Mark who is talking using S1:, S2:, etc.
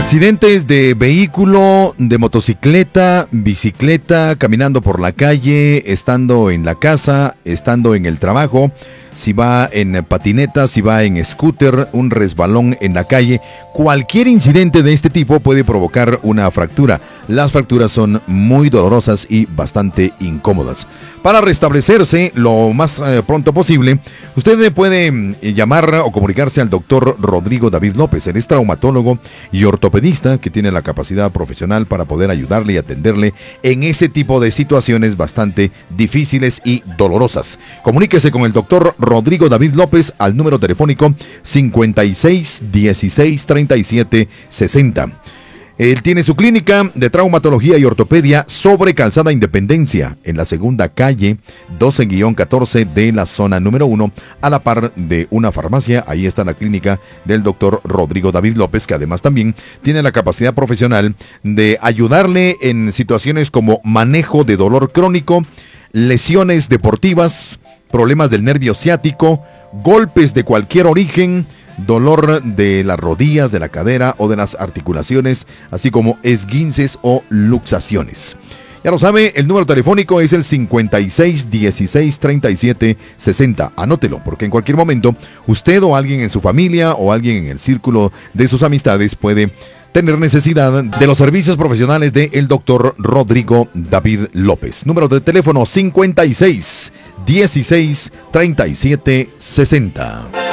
S1: Accidentes de vehículo, de motocicleta, bicicleta, caminando por la calle, estando en la casa, estando en el trabajo, si va en patineta, si va en scooter, un resbalón en la calle. Cualquier incidente de este tipo puede provocar una fractura. Las fracturas son muy dolorosas y bastante incómodas. Para restablecerse lo más pronto posible, usted puede llamar o comunicarse al doctor Rodrigo David López. Él es traumatólogo y ortopedista que tiene la capacidad profesional para poder ayudarle y atenderle en ese tipo de situaciones bastante difíciles y dolorosas. Comuníquese con el doctor Rodrigo David López al número telefónico 56 16 37 60. Él tiene su clínica de traumatología y ortopedia sobre Calzada Independencia, en la segunda calle 12-14 de la zona número 1, a la par de una farmacia. Ahí está la clínica del doctor Rodrigo David López, que además también tiene la capacidad profesional de ayudarle en situaciones como manejo de dolor crónico, lesiones deportivas, problemas del nervio ciático, golpes de cualquier origen, dolor de las rodillas, de la cadera o de las articulaciones, así como esguinces o luxaciones. Ya lo sabe, el número telefónico es el 56 16 37 60. Anótelo, porque en cualquier momento usted o alguien en su familia o alguien en el círculo de sus amistades puede tener necesidad de los servicios profesionales del doctor Rodrigo David López. Número de teléfono 56 16 37 60.